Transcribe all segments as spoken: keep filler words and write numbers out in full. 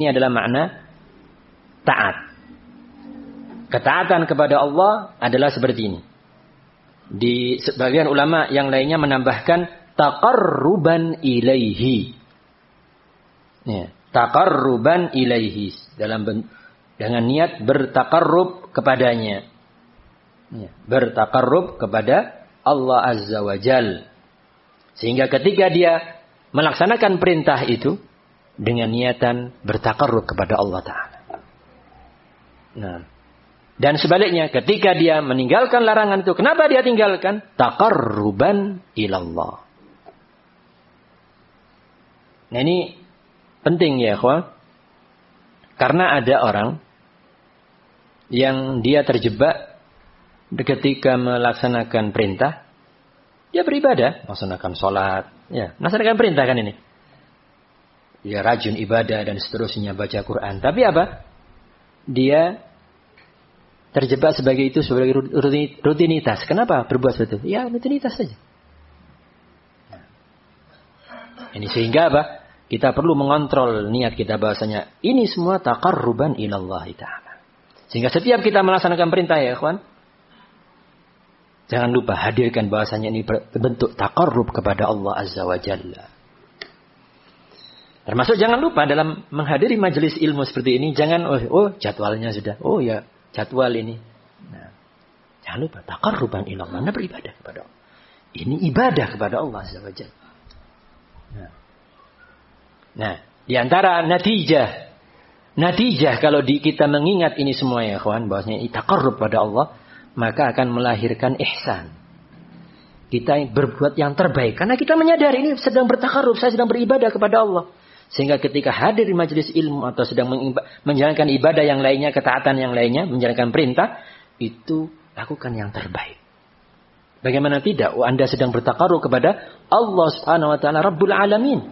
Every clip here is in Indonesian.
Ini adalah makna taat. Ketaatan kepada Allah adalah seperti ini. Di sebagian ulama yang lainnya menambahkan taqarruban ilaihi. Ya, taqarruban ilaihi dalam dengan niat bertaqarrub kepadanya. Ya, bertaqarrub kepada Allah Azza wa Jal. Sehingga ketika dia melaksanakan perintah itu dengan niatan bertaqarrub kepada Allah Ta'ala. Nah, dan sebaliknya ketika dia meninggalkan larangan itu, kenapa dia tinggalkan? Taqarruban ilallah. Nah ini penting ya ikhwan. Karena ada orang yang dia terjebak ketika melaksanakan perintah, dia beribadah, melaksanakan sholat, ya, melaksanakan perintah kan ini. Dia rajin ibadah dan seterusnya, baca Quran. Tapi apa? Dia terjebak sebagai itu sebagai rutinitas. Kenapa berbuat seperti itu? Ya rutinitas saja. Ini sehingga apa? Kita perlu mengontrol niat kita bahasanya. Ini semua taqarruban ilallah ta'ala. Sehingga setiap kita melaksanakan perintah ya ikhwan, jangan lupa hadirkan bahasanya ini bentuk taqarrub kepada Allah Azza wa Jalla. Termasuk jangan lupa dalam menghadiri majelis ilmu seperti ini, jangan oh, oh jadwalnya sudah, oh ya jadwal ini. Nah, jangan lupa taqarruban ilallah, Anda beribadah kepada Allah. Ini ibadah kepada Allah Azza wa Jalla. Nah, nah di antara natijah, natijah kalau di, kita mengingat ini semua ya kawan, bahwasanya taqarrub pada Allah, maka akan melahirkan ihsan. Kita berbuat yang terbaik karena kita menyadari ini sedang bertaqarrub, saya sedang beribadah kepada Allah. Sehingga ketika hadir di majelis ilmu atau sedang menjalankan ibadah yang lainnya, ketaatan yang lainnya, menjalankan perintah, itu lakukan yang terbaik. Bagaimana tidak? Oh, Anda sedang bertaqarrub kepada Allah Subhanahu wa taala Rabbul Alamin.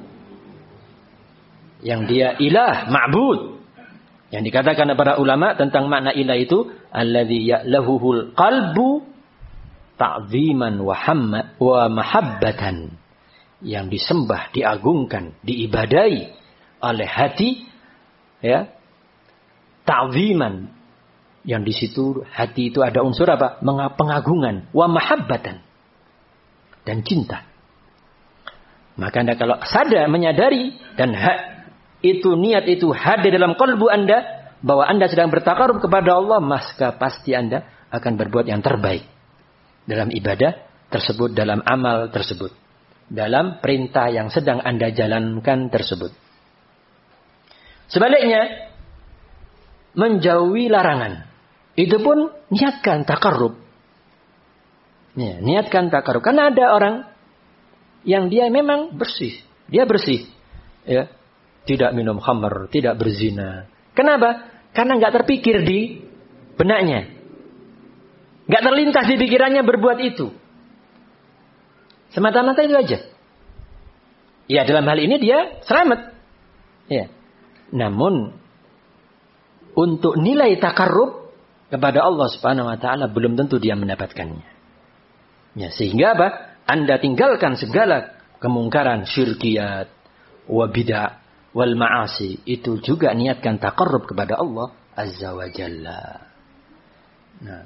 Yang dia ilah, ma'bud. Yang dikatakan para ulama tentang makna ilah itu, alladzi ya'lahuhul qalbu ta'ziman wa hamma wa mahabbatan. Yang disembah, diagungkan, diibadai oleh hati, ya, ta'ziman. Yang di situ hati itu ada unsur apa? Pengagungan, wa mahabbatan, dan cinta. Maka Anda kalau sadar, menyadari dan ha, itu niat itu hadir dalam kalbu Anda bahwa Anda sedang bertaqarrub kepada Allah, maka pasti Anda akan berbuat yang terbaik dalam ibadah tersebut, dalam amal tersebut, dalam perintah yang sedang Anda jalankan tersebut. Sebaliknya, menjauhi larangan. Itu pun niatkan taqarrub. Ya, niatkan taqarrub. Karena ada orang yang dia memang bersih. Dia bersih. Ya, tidak minum khamr, tidak berzina. Kenapa? Karena nggak terpikir di benaknya. Nggak terlintas di pikirannya berbuat itu. Semata-mata itu aja. Ya dalam hal ini dia selamat. Ya. Namun untuk nilai taqarrub kepada Allah Subhanahu wa taala belum tentu dia mendapatkannya. Ya, sehingga apa? Anda tinggalkan segala kemungkaran, syirkiyat, wa bid'ah, wal ma'asi. Itu juga niatkan taqarrub kepada Allah Azza wa Jalla. Nah.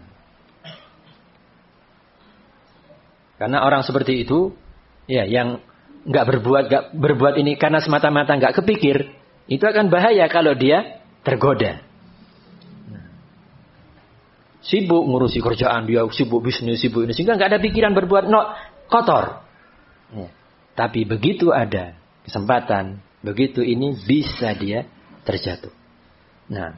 Karena orang seperti itu, ya, yang nggak berbuat, nggak berbuat ini karena semata-mata nggak kepikir, itu akan bahaya kalau dia tergoda. Nah. Sibuk ngurusi kerjaan dia, sibuk bisnis, sibuk ini, sehingga nggak ada pikiran berbuat no, kotor. Ya. Tapi begitu ada kesempatan, begitu ini bisa dia terjatuh. Nah.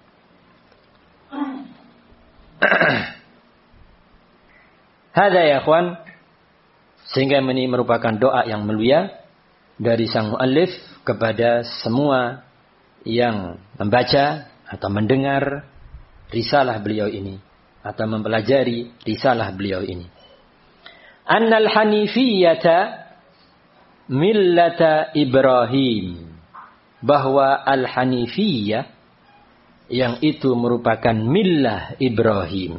Hada ya kawan, sehingga ini merupakan doa yang mulia dari sang muallif kepada semua yang membaca atau mendengar risalah beliau ini atau mempelajari risalah beliau ini. Annal hanifiyata millata Ibrahim, bahwa al-hanifiyah yang itu merupakan millah Ibrahim.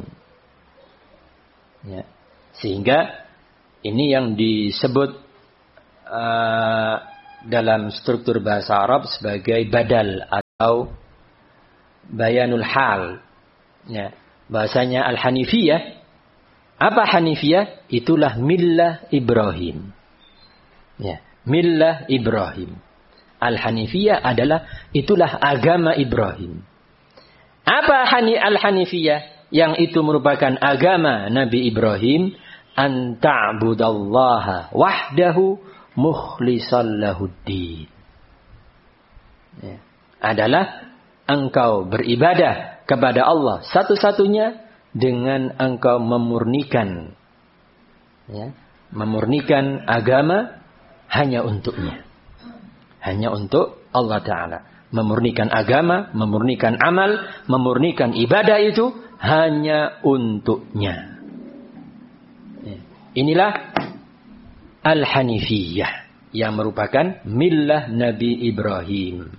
Ya. Sehingga ini yang disebut uh, dalam struktur bahasa Arab sebagai badal atau bayanul hal. Ya, bahasanya al-hanifiyah. Apa hanifiyah? Itulah millah Ibrahim. Ya, millah Ibrahim. Al-hanifiyah adalah itulah agama Ibrahim. Apa hani al-hanifiyah? Yang itu merupakan agama Nabi Ibrahim. An ta'budallaha wahdahu mukhlishan lahuddin. Ya, adalah engkau beribadah kepada Allah satu-satunya dengan engkau memurnikan, ya, memurnikan agama hanya untuknya, hanya untuk Allah Ta'ala. Memurnikan agama, memurnikan amal, memurnikan ibadah itu hanya untuknya. Ya. Inilah Al-Hanifiyah yang merupakan millah Nabi Ibrahim.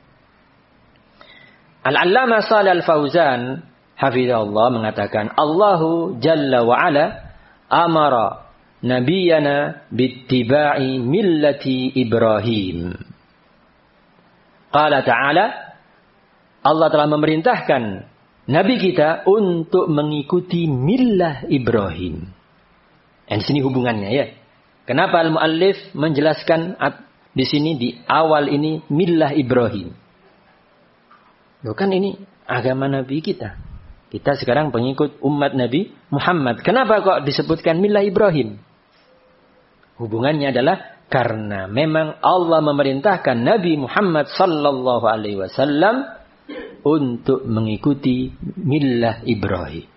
Al-Allamah Shalih Al-Fauzan hafizahullah mengatakan, Allahu Jalla wa Ala amara nabiyana bittiba'i millati Ibrahim. Qala ta'ala, Allah telah memerintahkan Nabi kita untuk mengikuti millah Ibrahim. Dan di sini hubungannya ya. Kenapa al-muallif menjelaskan di sini di awal ini millah Ibrahim? Loh kan ini agama Nabi kita. Kita sekarang pengikut umat Nabi Muhammad. Kenapa kok disebutkan millah Ibrahim? Hubungannya adalah karena memang Allah memerintahkan Nabi Muhammad sallallahu alaihi wasallam untuk mengikuti millah Ibrahim.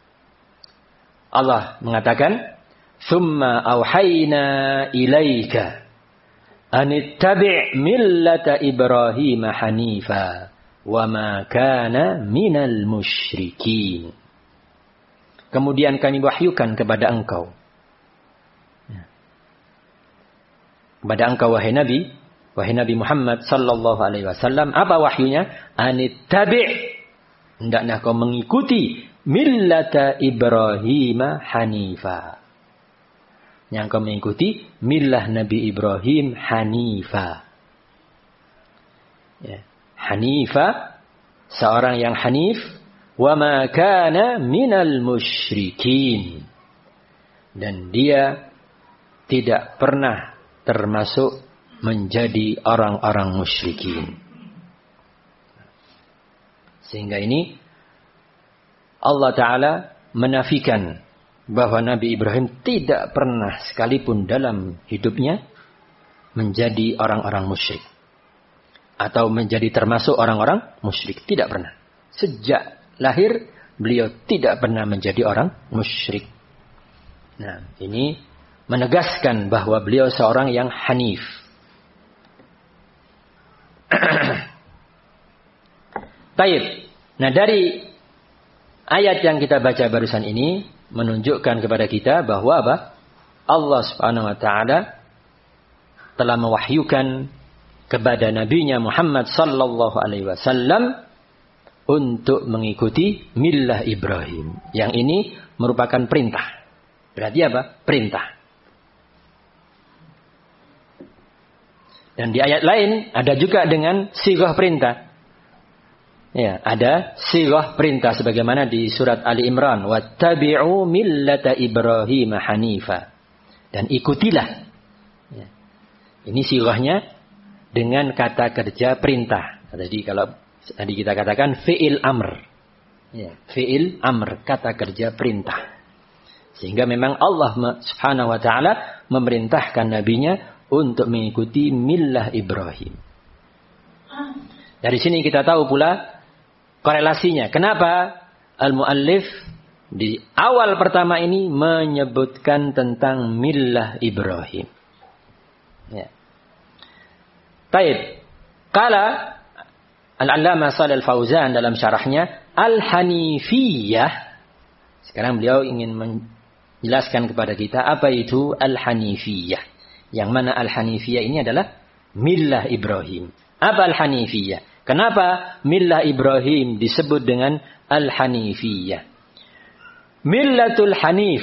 Allah mengatakan, "Tsumma auhayna ilaika anittabi' millata Ibrahim hanifa wa ma kana minal musyrikin." Kemudian kami wahyukan kepada engkau, kepada engkau wahai Nabi, wahai Nabi Muhammad sallallahu alaihi wasallam, apa wahyunya? Anittabi', hendaknya kau mengikuti millata Ibrahim hanifa. Yang kau mengikuti millah Nabi Ibrahim hanifa. Ya. Hanifa, seorang yang hanif, wa ma kana minal musyrikin, dan dia tidak pernah termasuk menjadi orang-orang musyrikin. Sehingga ini Allah Ta'ala menafikan bahwa Nabi Ibrahim tidak pernah sekalipun dalam hidupnya menjadi orang-orang musyrik. Atau menjadi termasuk orang-orang musyrik. Tidak pernah. Sejak lahir beliau tidak pernah menjadi orang musyrik. Nah, ini menegaskan bahwa beliau seorang yang hanif. Taib. Nah, dari ayat yang kita baca barusan ini menunjukkan kepada kita bahwa apa? Allah Subhanahu wa taala telah mewahyukan kepada nabinya Muhammad sallallahu alaihi wasallam untuk mengikuti millah Ibrahim. Yang ini merupakan perintah. Berarti apa? Perintah. Dan di ayat lain ada juga dengan sighah perintah. Ya, ada sighah perintah sebagaimana di surat Ali Imran, wattabi'u millata Ibrahim hanifa. Dan ikutilah. Ya. Ini sighahnya dengan kata kerja perintah. Jadi kalau tadi kita katakan fi'il amr. Ya, fi'il amr, kata kerja perintah. Sehingga memang Allah Subhanahu wa taala memerintahkan nabinya untuk mengikuti millah Ibrahim. Dari sini kita tahu pula korelasinya. Kenapa al-muallif di awal pertama ini menyebutkan tentang millah Ibrahim. Ya. Baik. Kala Al-Allamah Shalih Al-Fauzan dalam syarahnya Al-Hanifiyah. Sekarang beliau ingin menjelaskan kepada kita apa itu Al-Hanifiyah. Yang mana Al-Hanifiyah ini adalah millah Ibrahim. Apa Al-Hanifiyah? Kenapa millah Ibrahim disebut dengan Al-Hanifiyah? Millatul Hanif.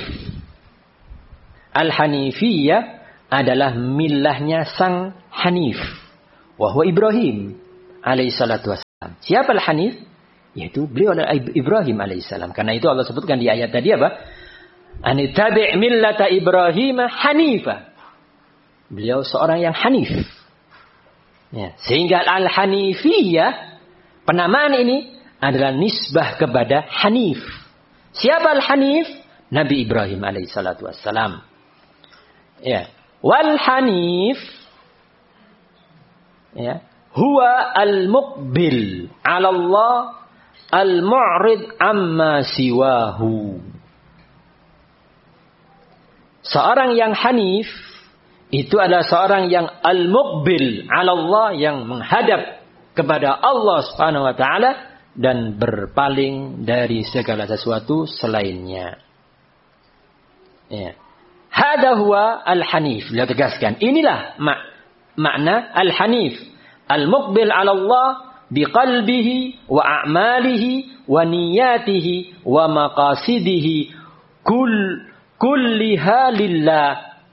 Al-Hanifiyah adalah millahnya sang Hanif. Wahwa Ibrahim alaihissalatu wassalam. Siapa Al-Hanif? Yaitu beliau adalah Ibrahim alaihissalam. Karena itu Allah sebutkan di ayat tadi apa? Anittabi' millata Ibrahim hanifa. Beliau seorang yang hanif. Ya. Sehingga Al-Hanifiyah, penamaan ini adalah nisbah kepada Hanif. Siapa Al-Hanif? Nabi Ibrahim alaihissalatu wassalam. Ya. Wal Hanif, ya, huwa al-muqbil 'ala Allah al-mu'rid amma siwahu. Seorang yang hanif itu adalah seorang yang al-muqbil 'ala Allah, yang menghadap kepada Allah Subhanahu wa taala dan berpaling dari segala sesuatu selainnya. Ya. Hada huwa al-hanif. Beliau tegaskan, inilah mak- makna al-hanif. Al-muqbil 'ala Allah biqalbihi wa a'malihi wa niyatihi wa maqasidihi kull kulliha lillah.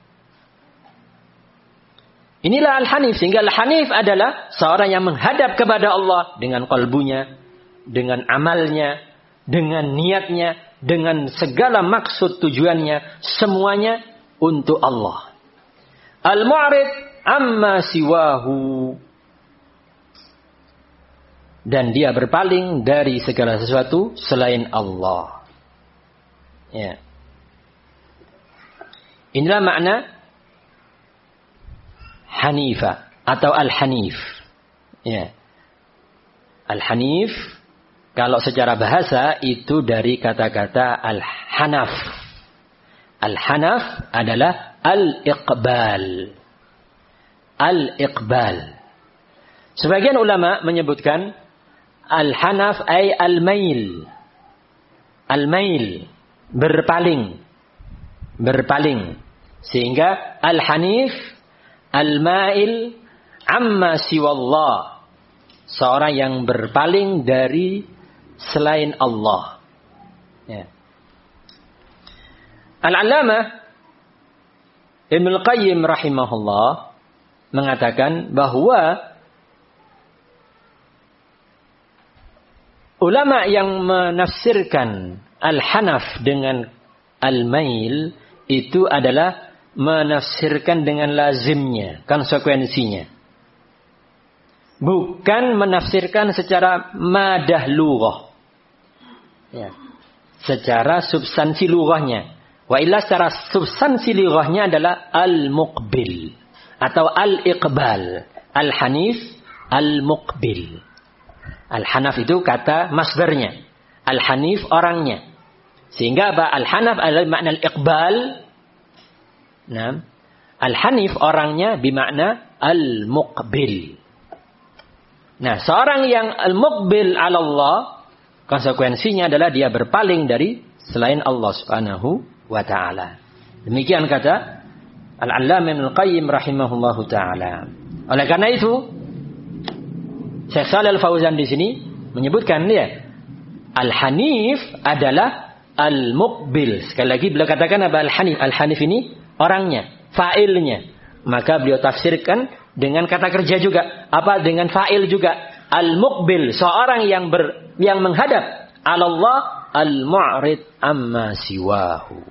Inilah al-hanif. Sehingga al-hanif adalah seorang yang menghadap kepada Allah dengan kalbunya, dengan amalnya, dengan niatnya, dengan segala maksud tujuannya, semuanya untuk Allah. Al-mu'rid amma siwahu. Dan dia berpaling dari segala sesuatu selain Allah. Ya. Inilah makna Hanifa atau Al-Hanif. Ya. Al-Hanif kalau secara bahasa itu dari kata-kata Al-Hanaf. Al-Hanaf adalah Al-Iqbal. Al-Iqbal. Sebagian ulama menyebutkan Al-Hanaf ay Al-Mail. Al-Mail. Berpaling. Berpaling. Sehingga Al-Hanif, Al-Mail, amma siwallah. Seorang yang berpaling dari selain Allah. Ya. Al-Allamah Ibnul Qayyim rahimahullah mengatakan bahwa ulama yang menafsirkan Al-Hanaf dengan Al-Mail itu adalah menafsirkan dengan lazimnya, konsekuensinya. Bukan menafsirkan secara madah lughah. Ya. Secara substansi lughahnya. Wa illa secara substansi lughahnya adalah al-muqbil atau al-iqbal. Al-hanif, al-muqbil. Al-hanaf itu kata masdarnya. Al-hanif orangnya. Sehingga apa? Al-hanaf adalah makna al-iqbal. Nah, al-hanif orangnya bermakna al-muqbil. Nah, seorang yang al-muqbil 'ala Allah, konsekuensinya adalah dia berpaling dari selain Allah Subhanahu wa taala. Demikian kata Al-Allamah Ibnul Qayyim rahimahullahu taala. Oleh karena itu, Syekh Shalih Al-Fauzan di sini menyebutkan dia Al-Hanif adalah al-muqbil. Sekali lagi beliau katakan apa Al-Hanif? Al-Hanif ini orangnya, fa'ilnya. Maka beliau tafsirkan dengan kata kerja juga, apa dengan fa'il juga. Al-muqbil, seorang yang ber, yang menghadap Allah, al-mu'rid amma siwahu.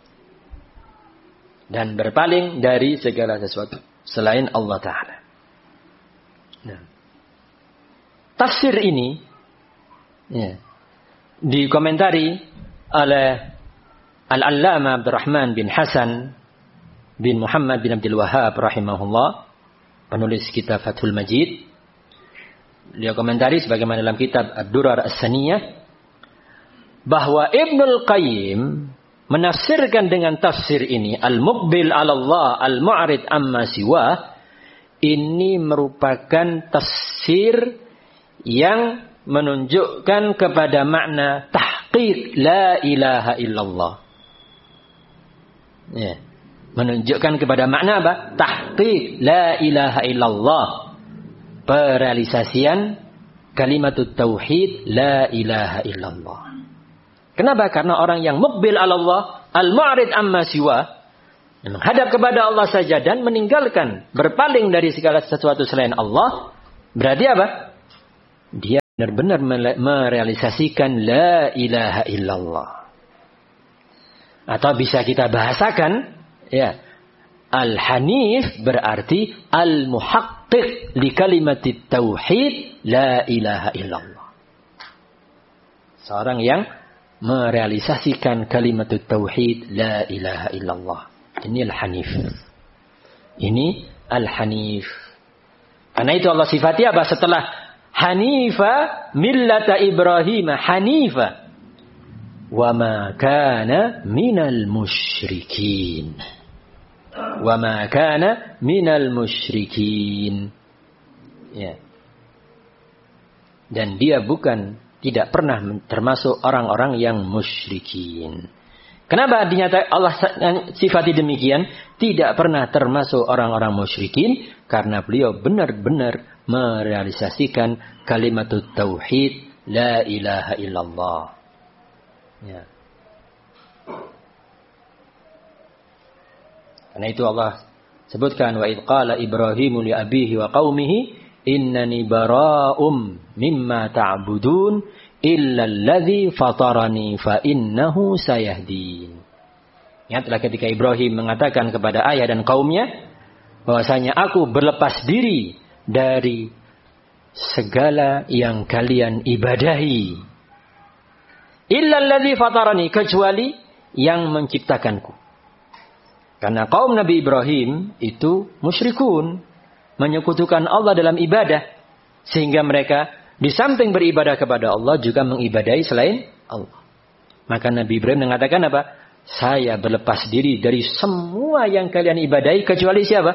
Dan berpaling dari segala sesuatu selain Allah Ta'ala. Nah. Tafsir ini ya, dikomentari oleh Al-Allamah Abdurrahman bin Hasan bin Muhammad bin Abdul Wahhab rahimahullah, penulis kitab Fathul Majid. Dia komentari sebagaimana dalam kitab Ad-Durar As-Saniyah bahwa Ibnul Qayyim menafsirkan dengan tafsir ini al-muqbil 'ala Allah al-mu'rid amma siwa, ini merupakan tafsir yang menunjukkan kepada makna tahqiq la ilaha illallah. Ya. Menunjukkan kepada makna apa? Tahqiq la ilaha illallah. Perealisasian kalimatut tauhid la ilaha illallah. Kenapa? Karena orang yang muqbil 'ala Allah, al-mu'rid amma siwa, menghadap kepada Allah saja dan meninggalkan, berpaling dari segala sesuatu selain Allah, berarti apa? Dia benar-benar merealisasikan la ilaha illallah. Atau bisa kita bahasakan, ya, al-hanif berarti al-muhaqqiq li kalimatit tauhid la ilaha illallah. Seorang yang merealisasikan kalimat tauhid la ilaha illallah. Ini al-hanif. Ini al-hanif. Karena itu Allah sifati apa setelah hanifa millata Ibrahim hanifa wa ma kana minal musyrikin. Wa ma kana minal musyrikin. Ya. Dan dia bukan tidak pernah termasuk orang-orang yang musyrikin. Kenapa dinyatakan Allah sifati demikian? Tidak pernah termasuk orang-orang musyrikin. Karena beliau benar-benar merealisasikan kalimat tauhid la ilaha illallah. Ya. Karena itu Allah sebutkan wa idh qala Ibrahimu li abihi wa qaumihi innani bara'um mimma ta'budun illa alladhi fatarani fa innahu sayahdin. Ingatlah ketika Ibrahim mengatakan kepada ayah dan kaumnya bahwasanya aku berlepas diri dari segala yang kalian ibadahi illa alladhi fatarani, kecuali yang menciptakanku. Karena kaum Nabi Ibrahim itu musyrikun, menyekutukan Allah dalam ibadah. Sehingga mereka di samping beribadah kepada Allah juga mengibadahi selain Allah. Maka Nabi Ibrahim mengatakan apa? Saya berlepas diri dari semua yang kalian ibadahi kecuali siapa?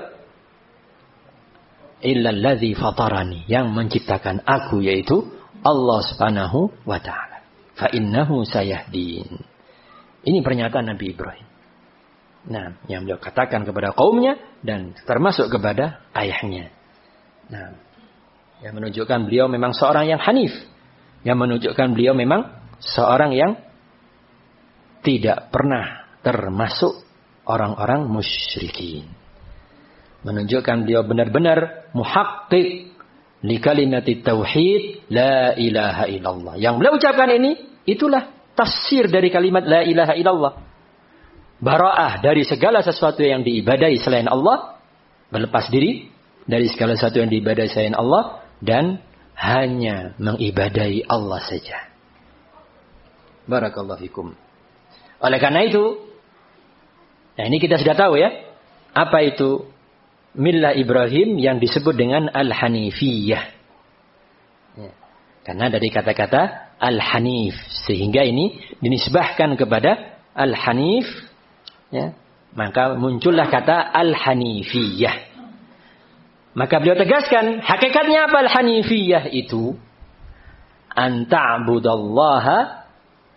Illallazi fatarani, yang menciptakan aku, yaitu Allah Subhanahu wa taala. Fa innahu sayahdin. Ini pernyataan Nabi Ibrahim. Nah, yang beliau katakan kepada kaumnya dan termasuk kepada ayahnya. Nah, yang menunjukkan beliau memang seorang yang hanif. Yang menunjukkan beliau memang seorang yang tidak pernah termasuk orang-orang musyrikin. Menunjukkan beliau benar-benar muhaqqiq li kalimati tauhid la ilaha illallah. Yang beliau ucapkan ini, itulah tafsir dari kalimat la ilaha illallah. Bara'ah dari segala sesuatu yang diibadahi selain Allah, berlepas diri dari segala sesuatu yang diibadahi selain Allah, dan hanya mengibadahi Allah saja. Barakallahu fikum. Oleh karena itu, nah ini kita sudah tahu ya, apa itu millah Ibrahim yang disebut dengan al-hanifiyah. Ya. Karena dari kata-kata al-hanif, sehingga ini dinisbahkan kepada al-hanif. Ya, maka muncullah kata al-hanifiyah. Maka beliau tegaskan, hakikatnya apa al-hanifiyah itu? An ta'budallaha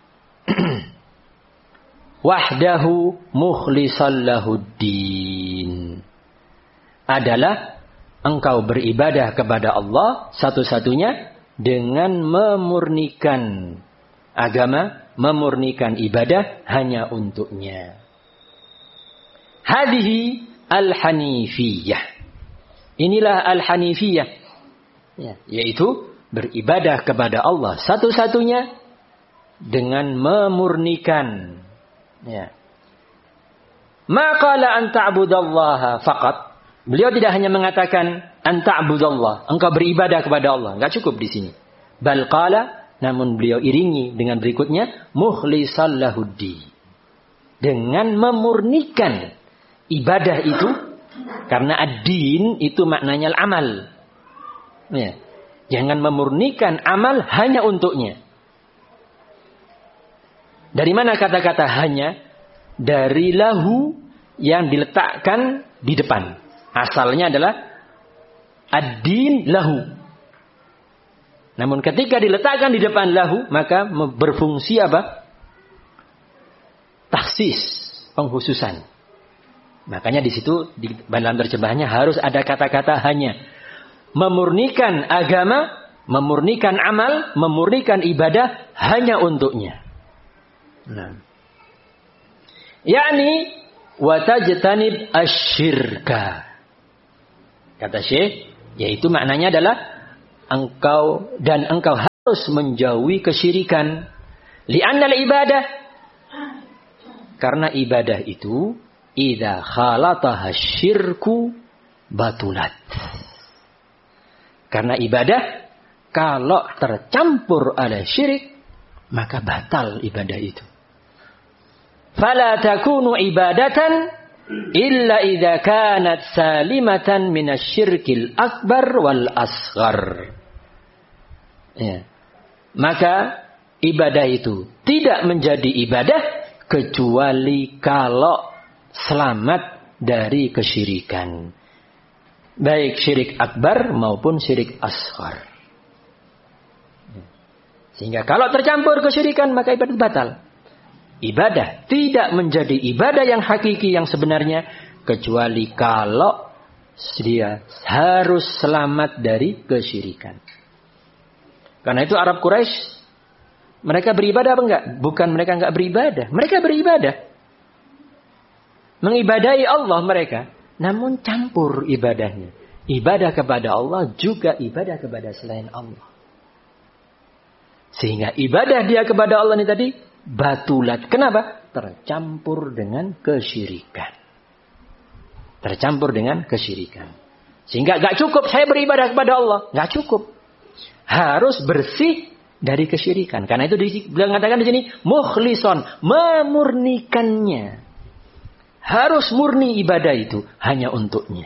wahdahu mukhlishan lahuddin. Adalah engkau beribadah kepada Allah satu-satunya dengan memurnikan agama, memurnikan ibadah hanya untuknya. Hadihi al-hanifiyah. Inilah al-hanifiyah. Ya, yaitu beribadah kepada Allah satu-satunya dengan memurnikan. Ya. Ma qala an ta'budallaha faqat. Beliau tidak hanya mengatakan an ta'budallah, engkau beribadah kepada Allah. Enggak cukup di sini. Bal qala, namun beliau iringi dengan berikutnya mukhlishan lahuddin. Dengan memurnikan ibadah itu, karena ad-din itu maknanya al-amal. Ya. Jangan memurnikan amal hanya untuknya. Dari mana kata-kata hanya? Dari lahu yang diletakkan di depan. Asalnya adalah ad-din lahu. Namun ketika diletakkan di depan lahu, maka berfungsi apa? Takhsis, pengkhususan. Makanya di situ di dalam terjemahannya harus ada kata-kata hanya. Memurnikan agama, memurnikan amal, memurnikan ibadah hanya untuknya. Nah. Yakni wa tajtanib asyirka. Kata Syekh, yaitu maknanya adalah engkau dan engkau harus menjauhi kesyirikan. Li'annal ibadah, karena ibadah itu idza khalataha syirku batulat. Karena ibadah kalau tercampur oleh syirik, maka batal ibadah itu. Fala takunu ibadatan illa idza kanat salimatan minasyirkil akbar wal asghar. Ya. Maka ibadah itu tidak menjadi ibadah kecuali kalau selamat dari kesyirikan. Baik syirik akbar maupun syirik asghar. Sehingga kalau tercampur kesyirikan maka ibadah batal. Ibadah tidak menjadi ibadah yang hakiki yang sebenarnya kecuali kalau dia harus selamat dari kesyirikan. Karena itu Arab Quraisy mereka beribadah apa enggak? Bukan mereka enggak beribadah, mereka beribadah. Mengibadahi Allah mereka, namun campur ibadahnya. Ibadah kepada Allah juga ibadah kepada selain Allah. Sehingga ibadah dia kepada Allah ini tadi batulat. Kenapa? Tercampur dengan kesyirikan. Tercampur dengan kesyirikan. Sehingga gak cukup saya beribadah kepada Allah. Gak cukup. Harus bersih dari kesyirikan. Karena itu beliau mengatakan di sini mukhlison, memurnikannya. Harus murni ibadah itu hanya untuknya.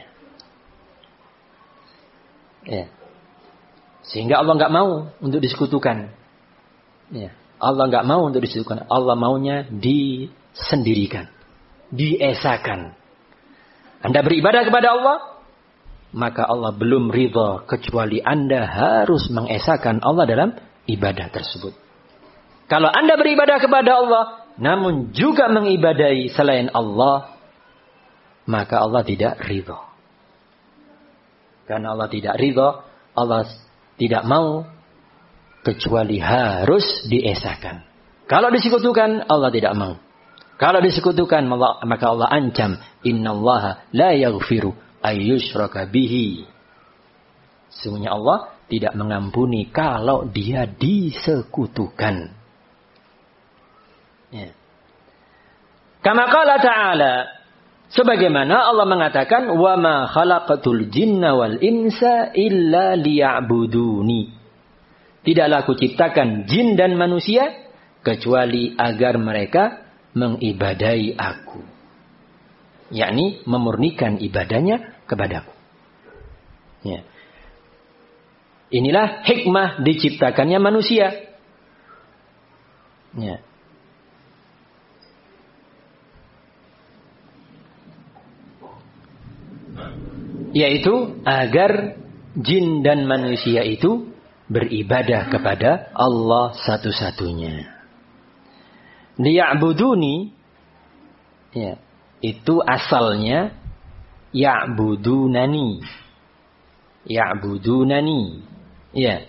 Ya. Sehingga Allah gak mau untuk disekutukan. Ya. Allah nggak mau untuk disekutukan. Allah maunya disendirikan, diesakan. Anda beribadah kepada Allah, maka Allah belum ridha kecuali Anda harus mengesahkan Allah dalam ibadah tersebut. Kalau Anda beribadah kepada Allah, namun juga mengibadahi selain Allah, maka Allah tidak ridha. Karena Allah tidak ridha, Allah tidak mau kecuali harus diesakan. Kalau disekutukan, Allah tidak mau. Kalau disekutukan, maka Allah ancam, innallaha la yaghfiru ayyushraka bihi. Sesungguhnya Allah tidak mengampuni kalau dia disekutukan. Ya. Kama qala ta'ala, sebagaimana Allah mengatakan, wa ma khalaqatul jinna wal insa illa liya'buduni. Tidaklah aku ciptakan jin dan manusia kecuali agar mereka mengibadahi aku. Yakni memurnikan ibadahnya kepadaku. Ya. Inilah hikmah diciptakannya manusia. Ya. Yaitu agar jin dan manusia itu beribadah kepada Allah satu-satunya. Liya'buduni, ya, itu asalnya ya'budunani. Ya'budunani. Ya.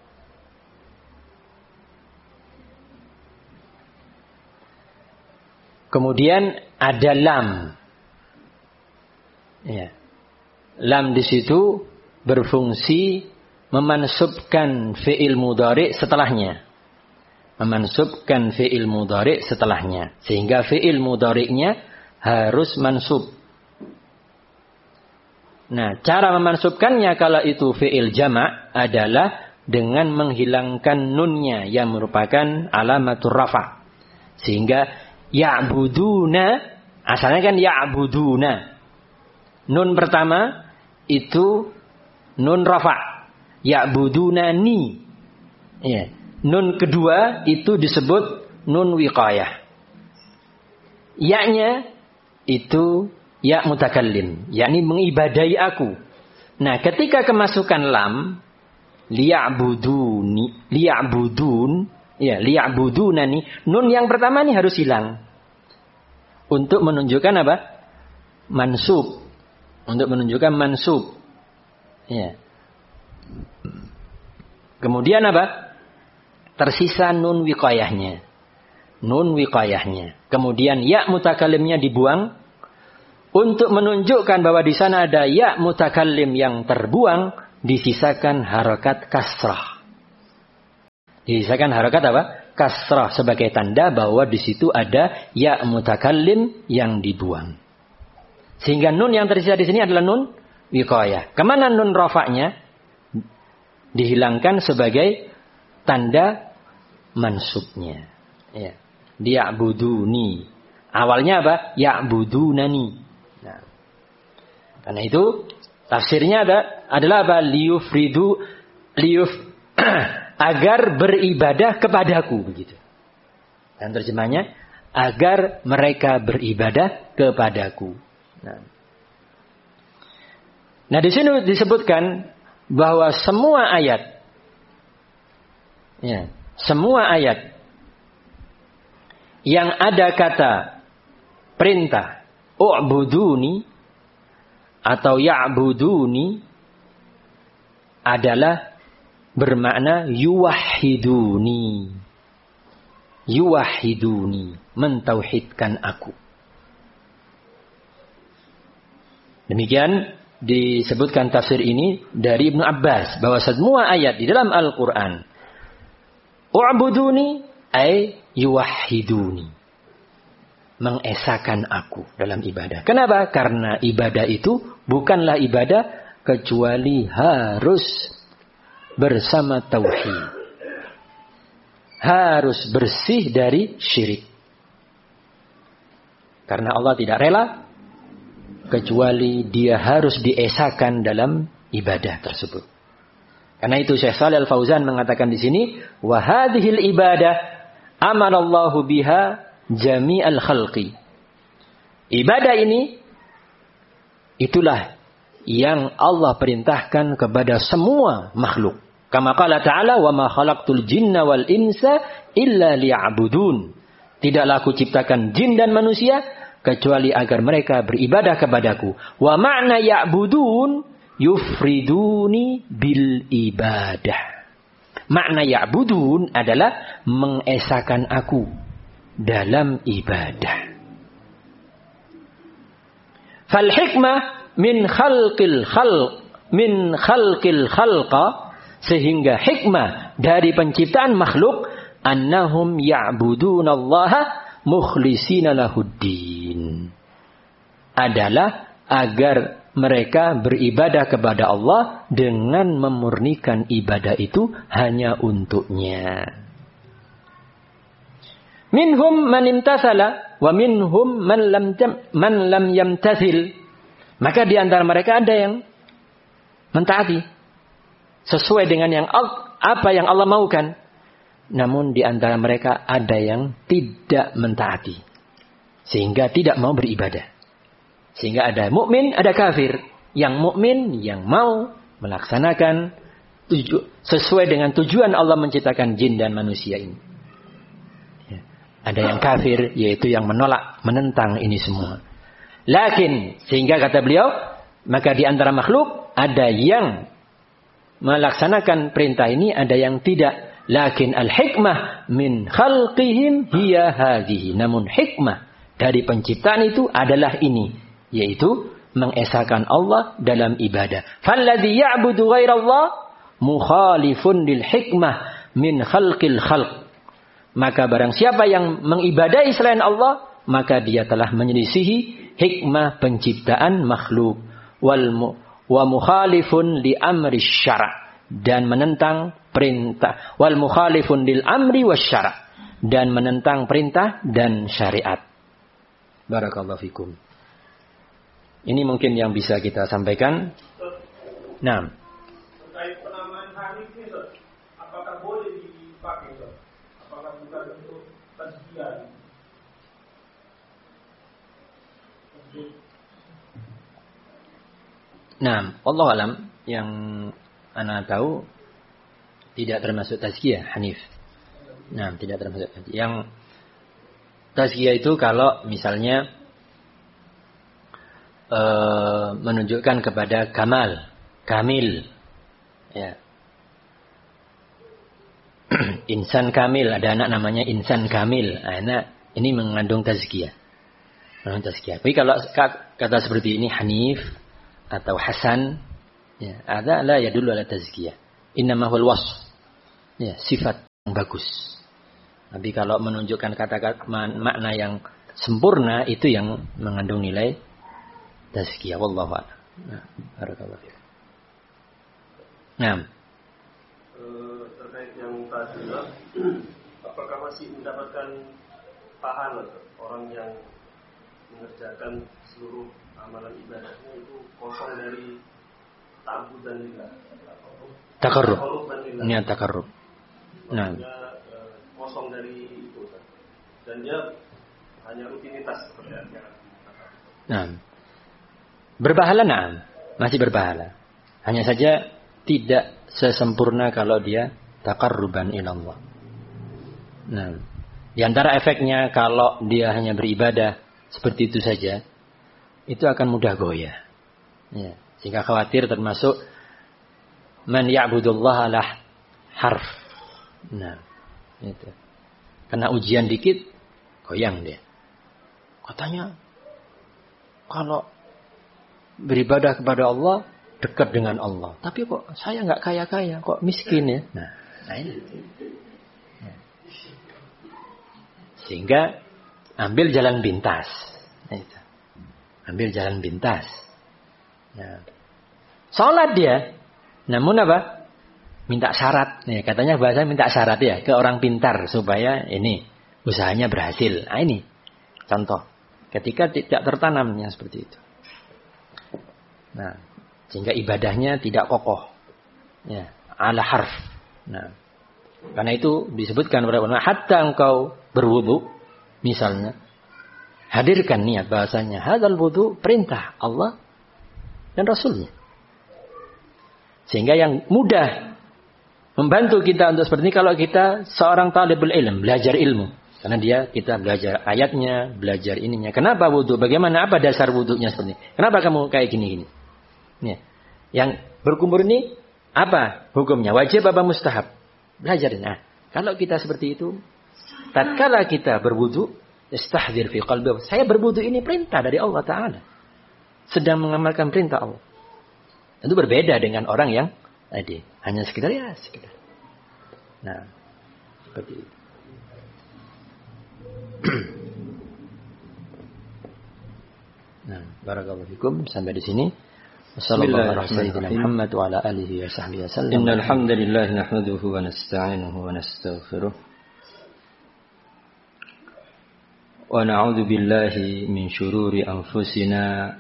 Kemudian ada lam. Ya. Lam di situ berfungsi memansubkan fi'il mudhari setelahnya. Memansubkan fi'il mudhari setelahnya. Sehingga fi'il mudhari'nya harus mansub. Nah, cara memansubkannya kalau itu fi'il jama' adalah dengan menghilangkan nunnya yang merupakan alamatur rafa'. Sehingga ya'buduna, asalnya kan ya'buduna. Nun pertama itu nun rafa'. Ya'budunani. Ya. Nun kedua itu disebut nun wiqayah. Ya-nya itu ya mutakallim, yakni mengibadahi aku. Nah, ketika kemasukan lam liya'buduni, liya'budun, ya, liya'budunani, nun yang pertama ini harus hilang. Untuk menunjukkan apa? Mansub. Untuk menunjukkan mansub. Ya. Kemudian apa? Tersisa nun wiqayahnya. Nun wiqayahnya. Kemudian ya mutakallimnya dibuang untuk menunjukkan bahwa di sana ada ya mutakallim yang terbuang, disisakan harakat kasrah. Disisakan harokat apa? Kasrah sebagai tanda bahwa di situ ada ya mutakallim yang dibuang. Sehingga nun yang tersisa di sini adalah nun wiqayah. Kemana nun rafa'nya? Dihilangkan sebagai tanda mansubnya. Ya. Ya'buduni. Awalnya apa? Ya'budunani. Nah. Karena itu tafsirnya ada, adalah apa? Liyufridu liyuf agar beribadah kepadaku begitu. Dan terjemahnya agar mereka beribadah kepadaku. Nah, nah di sini disebutkan bahwa semua ayat, ya, semua ayat yang ada kata perintah u'buduni atau ya'buduni adalah bermakna yuwahhiduni. Yuwahhiduni, mentauhidkan aku. Demikian disebutkan tafsir ini dari Ibnu Abbas bahwa semua ayat di dalam Al-Qur'an u'buduni ay yuwahhiduni, mengesakan aku dalam ibadah. Kenapa? Karena ibadah itu bukanlah ibadah kecuali harus bersama tauhid. Harus bersih dari syirik. Karena Allah tidak rela kecuali dia harus diesakan dalam ibadah tersebut. Karena itu Syekh Shalih Al-Fauzan mengatakan di sini, wa hadhil ibadah amanallahu biha jami'al khalqi. Ibadah ini itulah yang Allah perintahkan kepada semua makhluk. Kama qala ta'ala wa ma khalaqtul jinna wal insa illa liya'budun. Tidaklah aku ciptakan jin dan manusia kecuali agar mereka beribadah kepadaku. Wa ma'na ya'budun yufriduni bil ibadah. Makna ya'budun adalah mengesakan aku dalam ibadah. Fal hikmah min khalqil khalq min khalqil khalqa, sehingga hikmah dari penciptaan makhluk annahum ya'budunallaha mukhlishina lahuddin, adalah agar mereka beribadah kepada Allah dengan memurnikan ibadah itu hanya untuknya. Minhum man imtathala wa minhum man lam man lam yamtathil. Maka di antara mereka ada yang mentaati sesuai dengan yang apa yang Allah maukan. Namun di antara mereka ada yang tidak mentaati, sehingga tidak mau beribadah. Sehingga ada mukmin, ada kafir. Yang mukmin yang mau melaksanakan tuju, sesuai dengan tujuan Allah menciptakan jin dan manusia ini. Ya. Ada yang kafir, yaitu yang menolak, menentang ini semua. Lakin, sehingga kata beliau, maka di antara makhluk ada yang melaksanakan perintah ini, ada yang tidak. Lakin al-hikmah min khalqihim hiya hadhihi. Namun hikmah dari penciptaan itu adalah ini, yaitu mengesahkan Allah dalam ibadah. Falladhi ya'budu ghairallah mukhalifun lil hikmah min khalqil khalq. Maka barang siapa yang mengibadahi selain Allah, maka dia telah menyelisihi hikmah penciptaan makhluk. Wal mu wa mukhalifun li amri syara', dan menentang perintah. Wal mukhalifun lil amri wasyara', dan menentang perintah dan syariat. Barakallahu fikum. Ini mungkin yang bisa kita sampaikan. Nah, terkait penamaan hanif ini, apakah boleh dipakai? Apakah bukan untuk tazkiyah? Nah, Allah alam, yang ana tahu tidak termasuk tazkiyah hanif. Nah, tidak termasuk. Yang tazkiyah itu kalau misalnya e, menunjukkan kepada kamal, kamil, ya. Insan kamil, ada anak namanya insan kamil. Anak ini mengandung tazkiyah. Mengandung tazkiyah. Tapi kalau kata seperti ini hanif atau hasan, ya, ada la yadullu ala tazkiyah. Innama huwal wasf. Ya, sifat bagus. Tapi kalau menunjukkan kata-kata makna yang sempurna itu yang mengandung nilai tazkiyah. Wallahu a'lam. Nah, barakallahu fiik. Nah, terkait yang tadi, apakah masih mendapatkan pahala orang yang mengerjakan seluruh amalan ibadahnya itu kosong dari ta'abbud dan lillah? Takarrub. Niat takarrub. Nah, kosong dari itu dan dia hanya rutinitas seperti yang. Nah, berpahala, nah, masih berpahala. Hanya saja tidak sesempurna kalau dia takarruban ilallah. Nah, di antara efeknya kalau dia hanya beribadah seperti itu saja, itu akan mudah goyah. Ya, sehingga khawatir termasuk man ya'budullah ala harf. Nah, itu. Kena ujian dikit, goyang dia. Katanya, kalau beribadah kepada Allah, dekat dengan Allah. Tapi kok saya nggak kaya-kaya, kok miskin ya? Nah, nah ini. Nah. Sehingga ambil jalan pintas. Nah, itu. Ambil jalan pintas. Nah. Sholat dia. Namun apa? Minta syarat. Nih, katanya bahasa minta syarat ya ke orang pintar supaya ini usahanya berhasil. Nah ini contoh. Ketika tidak tertanam yang seperti itu. Nah, sehingga ibadahnya tidak kokoh. Ya, ala harf. Nah, karena itu disebutkan oleh ulama, hatta engkau berwudu, misalnya, hadirkan niat bahasanya, hadzal wudu perintah Allah dan Rasulnya. Sehingga yang mudah membantu kita untuk seperti ini kalau kita seorang talibul ilm, belajar ilmu. Karena dia kita belajar ayatnya, belajar ininya. Kenapa wudu? Bagaimana apa dasar wudunya seperti ini? Kenapa kamu kayak gini-gini? Ya. Yang berkumur ini apa hukumnya? Wajib apa mustahab? Belajar. Nah, kalau kita seperti itu, tatkala kita berwudu, istahdzir fi qalbi. Saya berwudu ini perintah dari Allah Taala. Sedang mengamalkan perintah Allah. Itu berbeda dengan orang yang tadi hanya sekedar ya sekedar. Nah, seperti itu. Nah, barakallahu fikum sampai di sini. Bismillahirrahmanirrahim. Muhammad wa ala alihi wa sahbihi wasallam. Innal hamdalillah nahmaduhu wa nasta'inuhu wa nastaghfiruh. Wa na'udzu billahi min shururi anfusina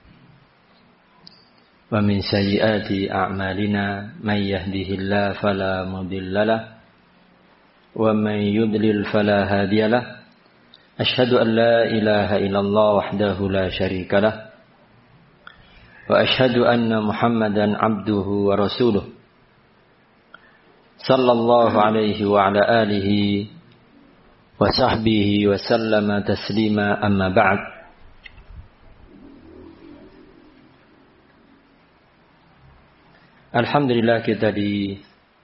wa min sayyiati a'malina may yahdihillahu fala mudilla lahu wa may yudlil fala hadiya lahu. Ashhadu an la ilaha illallah wahdahu la syarika lah wa ashhadu anna Muhammadan abduhu wa rasuluh sallallahu alaihi wa ala alihi wa sahbihi wa sallama taslima amma ba'd. Alhamdulillah kita di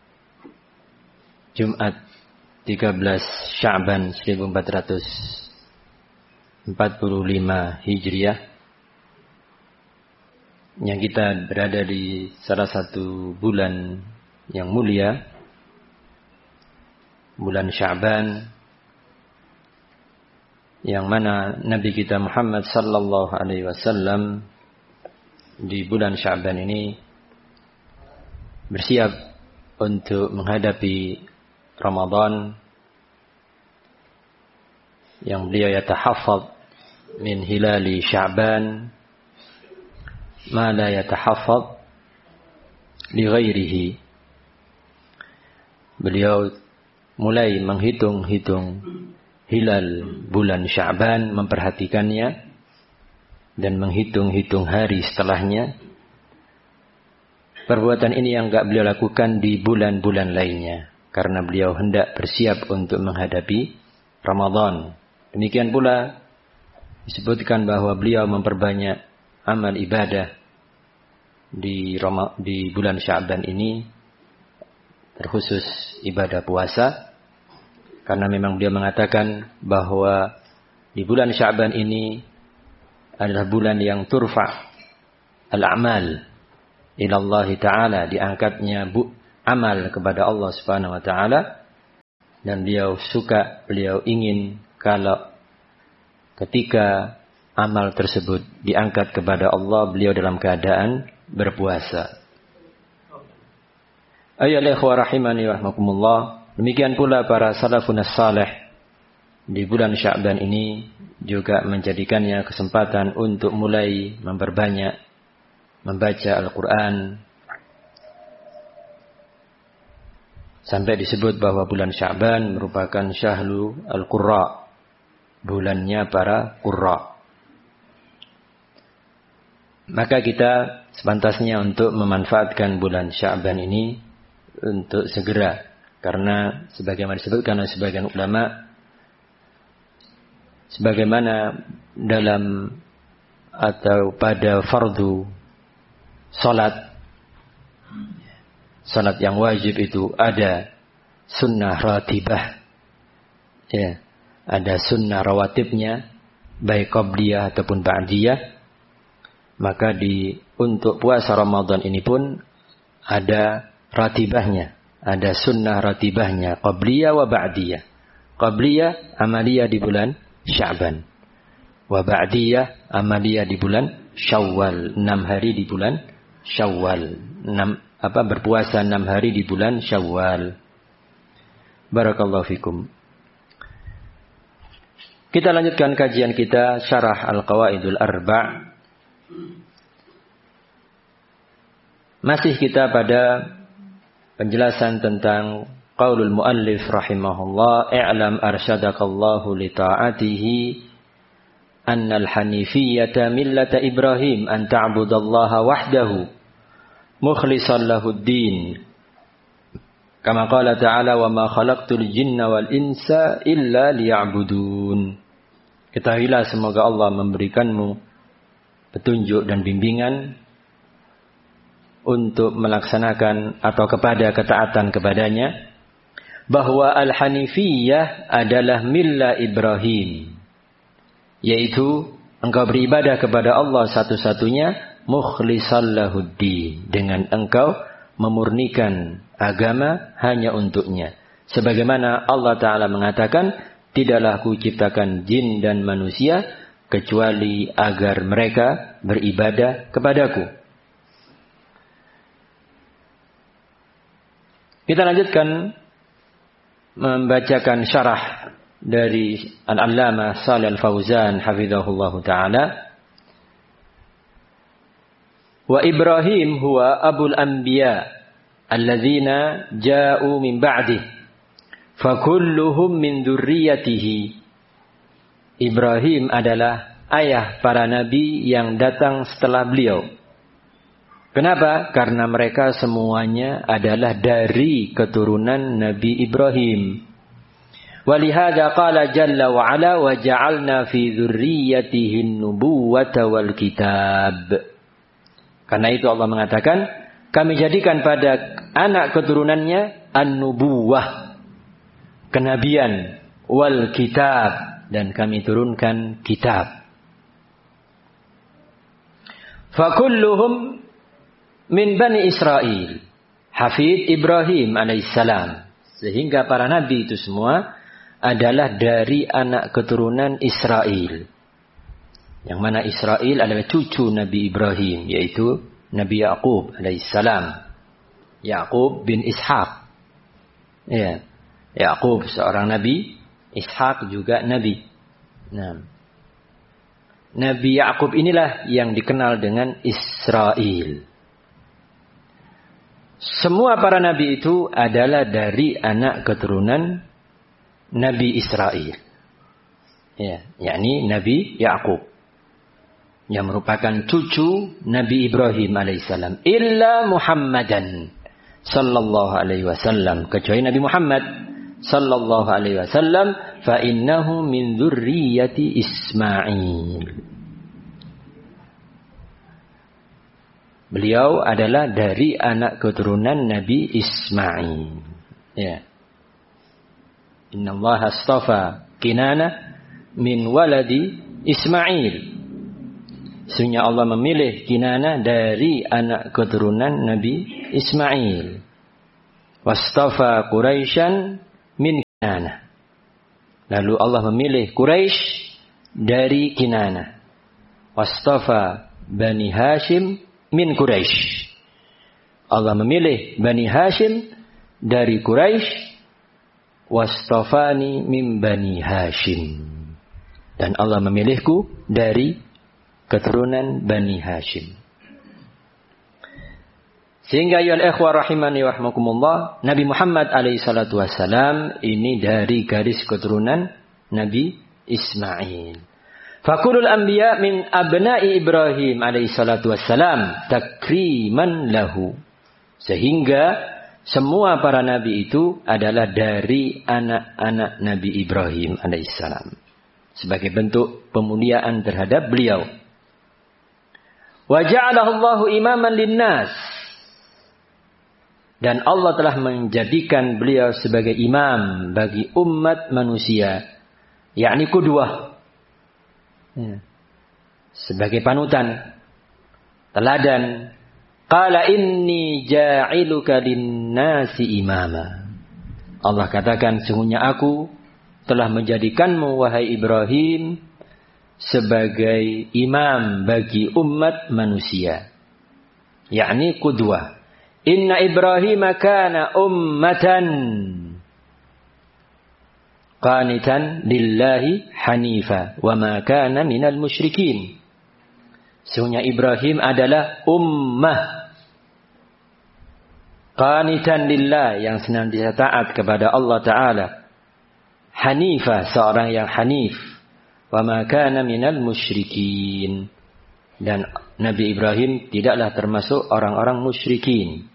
Jumat tiga belas Sya'ban seribu empat ratus empat puluh lima Hijriah yang kita berada di salah satu bulan yang mulia, bulan Sya'ban, yang mana Nabi kita Muhammad sallallahu alaihi wasallam di bulan Sya'ban ini bersiap untuk menghadapi Ramadan yang beliau yatahaffaz min hilali Sya'ban ma la yatahaffaz li ghairihi. Beliau mulai menghitung-hitung hilal bulan Sya'ban, memperhatikannya dan menghitung-hitung hari setelahnya. Perbuatan ini yang enggak beliau lakukan di bulan-bulan lainnya karena beliau hendak bersiap untuk menghadapi Ramadan. Demikian pula disebutkan bahwa beliau memperbanyak amal ibadah di Roma, di bulan Sya'ban ini, terkhusus ibadah puasa, karena memang beliau mengatakan bahwa di bulan Sya'ban ini adalah bulan yang turfa al-a'mal ila Allah Ta'ala, diangkatnya bu, amal kepada Allah Subhanahu wa taala, dan beliau suka, beliau ingin kalau ketika amal tersebut diangkat kepada Allah, beliau dalam keadaan berpuasa. Ayyuhal ikhwah rahimani wa rahmakumullah. Demikian pula para salafun salih di bulan Sya'ban ini juga menjadikannya kesempatan untuk mulai memperbanyak membaca Al-Quran. Sampai disebut bahwa bulan Sya'ban merupakan syahlu Al-Qurra, bulannya para qurra. Maka kita sepantasnya untuk memanfaatkan bulan Sya'ban ini untuk segera, karena sebagaimana disebutkan oleh sebagian ulama, sebagaimana dalam atau pada fardu salat, salat yang wajib itu ada sunnah ratibah, ya, ada sunnah rawatibnya, baik qabliyah ataupun ba'diyah. Maka di untuk puasa Ramadan ini pun ada ratibahnya, ada sunnah ratibahnya, qabliyah wa ba'diyah. Qabliyah amaliyah di bulan Sya'ban, wa ba'diyah amaliyah di bulan Syawal, enam hari di bulan Syawal, enam apa berpuasa enam hari di bulan Syawal. Barakallahu fikum. Kita lanjutkan kajian kita syarah Al-Qawaidul Arba'. Masih kita pada penjelasan tentang qaulul muallif rahimahullah, i'lam arsyadakallahu li ta'atihi annal hanifiyyata millata Ibrahim an ta'budallaha wahdahu mukhlishan lahud-din. Kama qala ta'ala wa ma khalaqtul jinna wal insa illa liya'budun. Ketahuilah semoga Allah memberikanmu petunjuk dan bimbingan untuk melaksanakan atau kepada ketaatan kepadanya, bahwa al-hanifiyah adalah millah Ibrahim, yaitu engkau beribadah kepada Allah satu-satunya, mukhlishan lahuddin, dengan engkau memurnikan agama hanya untuknya. Sebagaimana Allah Ta'ala mengatakan, tidaklah kuciptakan jin dan manusia kecuali agar mereka beribadah kepadaku. Kita lanjutkan membacakan syarah dari Al-Allamah Shalih Al-Fauzan hafizahullahu ta'ala. Wa Ibrahim huwa abul anbiya alladzina ja'u min ba'dih fakulluhum min dzurriyyatihi. Ibrahim adalah ayah para nabi yang datang setelah beliau. Kenapa? Karena mereka semuanya adalah dari keturunan Nabi Ibrahim. Walihada qala jalla wa ala wa ja'alna fi dzurriyyatihi an-nubuwwata wal kitab. Karena itu Allah mengatakan, kami jadikan pada anak keturunannya an-nubuwah, kenabian, wal kitab, dan kami turunkan kitab. Fakulluhum min Bani Israel, hafid Ibrahim alaihissalam. Sehingga para nabi itu semua adalah dari anak keturunan Israel. Yang mana Israel adalah cucu Nabi Ibrahim, yaitu Nabi Yaqub alaihissalam. Yaqub bin Ishaq. Ya, Yaqub seorang nabi, Ishaq juga nabi. Nah, Nabi Yaqub inilah yang dikenal dengan Israel. Semua para nabi itu adalah dari anak keturunan Nabi Israel. Ya, yakni Nabi Yaqub, yang merupakan cucu Nabi Ibrahim alaihissalam. Illa Muhammadan sallallahu alaihi wasallam, kecuali Nabi Muhammad sallallahu alaihi wasallam, fa innahu min dzurriyyati Ismail. Beliau adalah dari anak keturunan Nabi Ismail. Ya. Inna Allah astafa Kinana min waladi Ismail. Sesungguhnya Allah memilih Kinana dari anak keturunan Nabi Ismail. Wastafa Quraisyan min Kinanah. Lalu Allah memilih Quraisy dari Kinanah. Wastafa Bani Hashim min Quraisy. Allah memilih Bani Hashim dari Quraisy. Wastafani min Bani Hashim. Dan Allah memilihku dari keturunan Bani Hashim. Sehingga ya ikhwah rahimani wa rahmakumullah, Nabi Muhammad alaihi salatu wassalam ini dari garis keturunan Nabi Ismail. Fakulul anbiya min abna'i Ibrahim alaihi salatu wassalam takriman lahu. Sehingga semua para nabi itu adalah dari anak-anak Nabi Ibrahim alaihissalam. Sebagai bentuk pemuliaan terhadap beliau. Wa ja'alahu Allahu imaman linnas. Dan Allah telah menjadikan beliau sebagai imam bagi umat manusia. Yakni qudwah. Ya. Sebagai panutan. Teladan. Qala inni ja'iluka linnasi imama. Allah katakan, sungguhnya aku telah menjadikanmu wahai Ibrahim sebagai imam bagi umat manusia. Yakni qudwah. Inna Ibrahim kana ummatan qanitan lillahi hanifa wa ma kana minal musyrikin. Sungguhnya Ibrahim adalah ummah qanitan lillah, yang senantiasa taat kepada Allah Ta'ala. Hanifah, seorang yang hanif. Wa ma kana minal musyrikin. Dan Nabi Ibrahim tidaklah termasuk orang-orang musyrikin.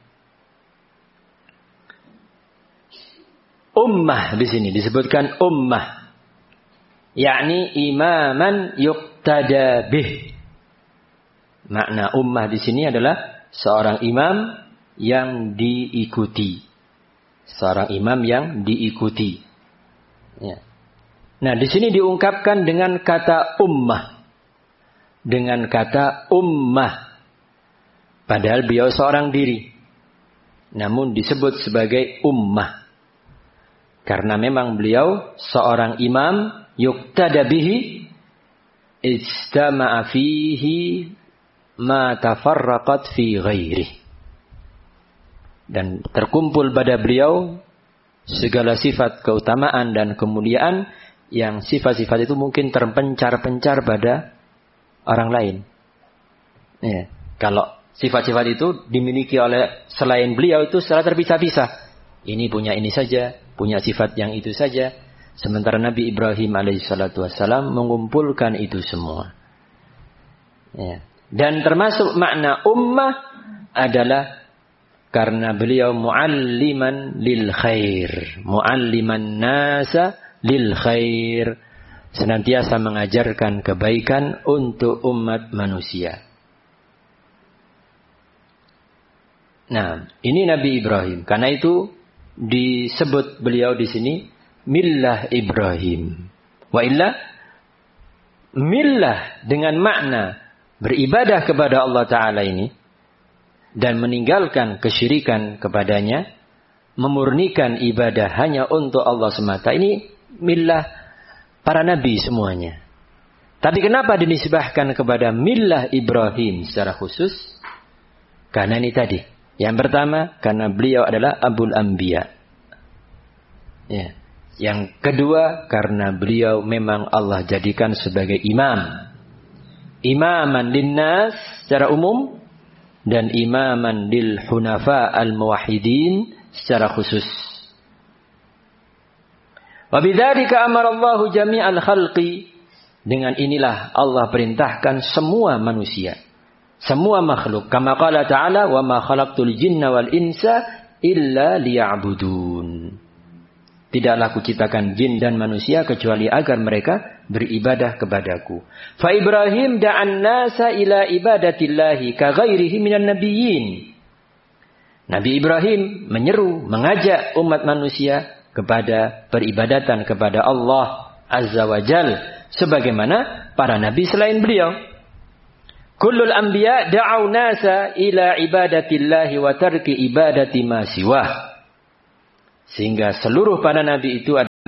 Ummah di sini disebutkan ummah. Yakni imaman yuqtada bih. Makna ummah di sini adalah seorang imam yang diikuti. Seorang imam yang diikuti. Ya. Nah, di sini diungkapkan dengan kata ummah. Dengan kata ummah. Padahal beliau seorang diri. Namun disebut sebagai ummah. Karena memang beliau seorang imam yuqtada bihi ijtama'a fihi ma tafarraqat fi ghairi. Dan terkumpul pada beliau segala sifat keutamaan dan kemuliaan yang sifat-sifat itu mungkin terpencar-pencar pada orang lain. Ya. Kalau sifat-sifat itu dimiliki oleh selain beliau itu secara terpisah-pisah. Ini punya ini saja, punya sifat yang itu saja. Sementara Nabi Ibrahim alaihissalatu wassalam mengumpulkan itu semua. Ya. Dan termasuk makna ummah adalah karena beliau mualliman lil khair. Mualliman nasa lil khair. Senantiasa mengajarkan kebaikan untuk umat manusia. Nah, ini Nabi Ibrahim. Karena itu disebut beliau di sini millah Ibrahim. Wa illa millah dengan makna beribadah kepada Allah Ta'ala ini dan meninggalkan kesyirikan kepadanya, memurnikan ibadah hanya untuk Allah semata. Ini millah para nabi semuanya. Tapi kenapa dinisbahkan kepada millah Ibrahim secara khusus? Karena ini tadi. Yang pertama, karena beliau adalah Abul Anbiya. Ya. Yang kedua, karena beliau memang Allah jadikan sebagai imam. Imaman linnas secara umum. Dan imaman lil hunafa al-muwahhidin secara khusus. Wa bidzalika amara Allahu jami'al khalqi. Dengan inilah Allah perintahkan semua manusia, semua makhluk. Kama qala ta'ala, wa ma khalaqtul jinna wal insa illa liya'budun. Tidaklah kuciptakan jin dan manusia kecuali agar mereka beribadah kepadaku. Fa Ibrahim da'an nasa ila ibadatillahi ka ghairihi minan nabiyyin. Nabi Ibrahim menyeru, mengajak umat manusia kepada peribadatan kepada Allah Azza wa Jal, sebagaimana para nabi selain beliau. Kullul anbiya da'au nasa ila ibadatillahi wa tarki ibadati ma siwah. Sehingga seluruh para nabi itu adalah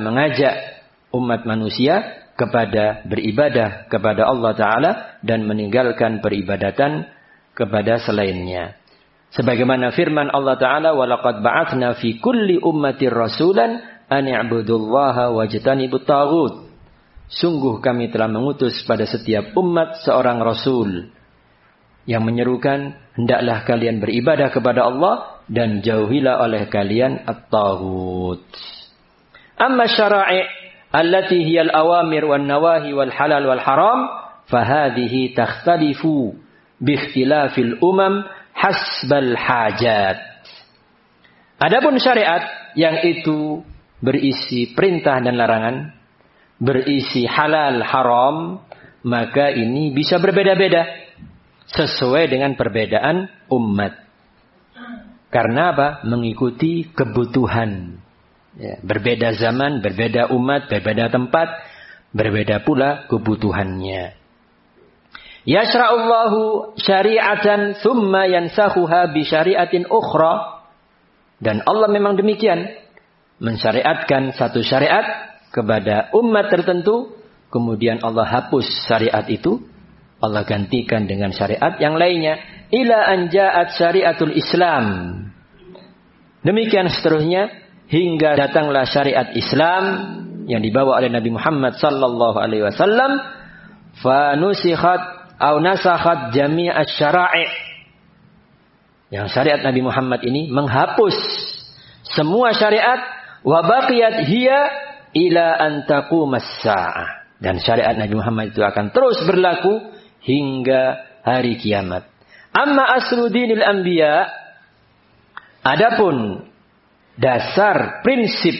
mengajak umat manusia kepada beribadah kepada Allah Ta'ala dan meninggalkan peribadatan kepada selainnya. Sebagaimana firman Allah Ta'ala, وَلَقَدْ بَعَثْنَا فِي كُلِّ أُمَّةٍ رَسُولًا أَنِ اعْبُدُوا اللَّهَ وَاجْتَنِبُوا الطَّاغُوتَ. Sungguh kami telah mengutus pada setiap umat seorang Rasul yang menyerukan, hendaklah kalian beribadah kepada Allah dan jauhilah oleh kalian at-taghut. Amma syara'i' allati hiya al-awamir wan nawahi wal halal wal haram fahadhihi takhtalifu bi ikhtilafil umam hasbal hajat. Adapun syariat yang itu berisi perintah dan larangan, berisi halal haram, maka ini bisa berbeda-beda sesuai dengan perbedaan umat. Karena apa? Mengikuti kebutuhan. Ya, berbeda zaman, berbeda umat, berbeda tempat, berbeda pula kebutuhannya. Yashra'ullahu syari'atan thumma yansakhuha bi syari'atin ukhra. Dan Allah memang demikian, mensyariatkan satu syariat kepada umat tertentu, kemudian Allah hapus syariat itu, Allah gantikan dengan syariat yang lainnya. Ila an ja'at syariatul Islam. Demikian seterusnya hingga datanglah syariat Islam yang dibawa oleh Nabi Muhammad sallallahu alaihi wasallam. Fa nusikhat au nasakhat jami' asy-syara'i'. Yang syariat Nabi Muhammad ini menghapus semua syariat, wa baqiyat hiya ila an taqumas saah. Dan syariat Nabi Muhammad itu akan terus berlaku hingga hari kiamat. Amma aslu dinil anbiya, adapun dasar prinsip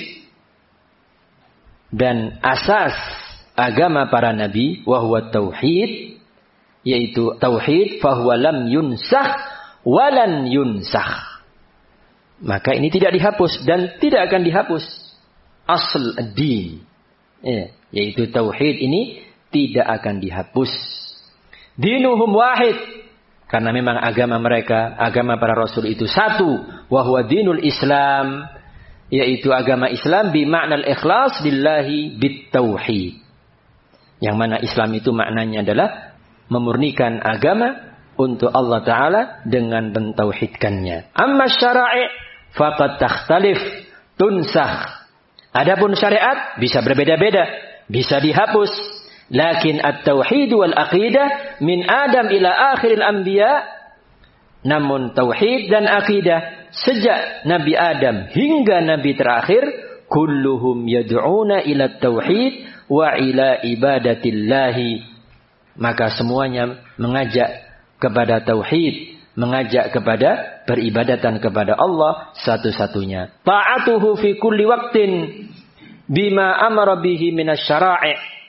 dan asas agama para nabi, wa huwa tauhid, yaitu tauhid, fa huwa lam yunsakh walan yunsakh. Maka ini tidak dihapus dan tidak akan dihapus. Asl ad-din, ya, yaitu tauhid ini tidak akan dihapus. Dinuhum wahid, karena memang agama mereka, agama para rasul itu satu. Wa huwa dinul Islam, yaitu agama Islam bima'nal ikhlas lillahi bitauhid. Yang mana Islam itu maknanya adalah memurnikan agama untuk Allah Ta'ala dengan mentauhidkannya. Amma syara'i' faqad takhtalif tunsakh. Adapun syariat bisa berbeda-beda, bisa dihapus. Lakin at-tauhid wal aqidah min Adam ila akhiril anbiya. Namun tauhid dan akidah sejak Nabi Adam hingga Nabi terakhir, kulluhum yad'una ila tauhid wa ila ibadatillahi. Maka semuanya mengajak kepada tauhid, mengajak kepada peribadatan kepada Allah satu-satunya. Ta'atuhu fi kulli waqtin bima amara bihi minas syara'i'.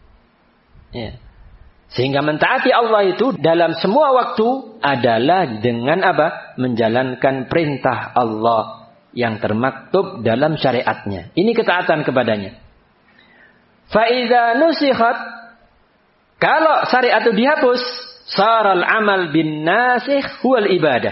Ya. Sehingga mentaati Allah itu dalam semua waktu adalah dengan apa? Menjalankan perintah Allah yang termaktub dalam syariatnya. Ini ketaatan kepadanya. Fa'idha nusikhat, kalau syariat itu dihapus, saral amal bin nasikh huwal ibadah.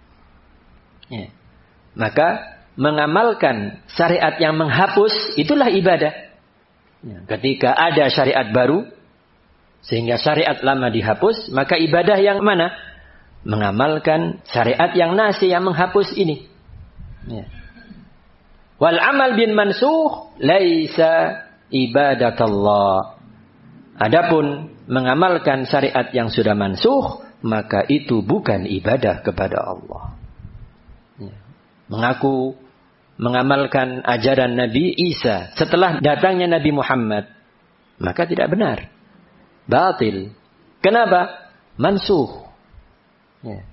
Ya. Maka mengamalkan syariat yang menghapus itulah ibadah. Ya. Ketika ada syariat baru, sehingga syariat lama dihapus, maka ibadah yang mana? Mengamalkan syariat yang nasi, yang menghapus ini. Ya. Wal amal bin mansukh laisa ibadatullah. Adapun mengamalkan syariat yang sudah mansukh, maka itu bukan ibadah kepada Allah. Ya. Mengaku mengamalkan ajaran Nabi Isa setelah datangnya Nabi Muhammad, maka tidak benar. Batil. Kenapa? Mansuh. Ya.